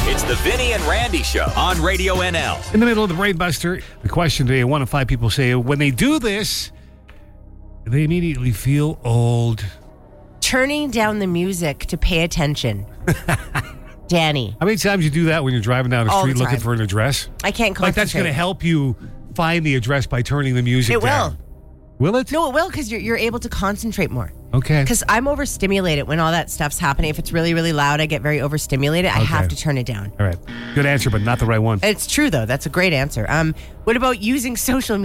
It's the Vinny and Randy Show on Radio NL. In the middle of the Brain Buster, the question today, 1 in 5 people say when they do this, they immediately feel old. Turning down the music to pay attention. Danny. How many times you do that when you're driving down the All the street looking time. for an address? I can't concentrate. Like that's going to help you find the address by turning the music down. It will. Will it? No, it will because you're able to concentrate more. Okay. Because I'm overstimulated when all that stuff's happening. If it's really, really loud, I get very overstimulated. I have to turn it down. All right. Good answer, but not the right one. It's true, though. That's a great answer. What about using social media?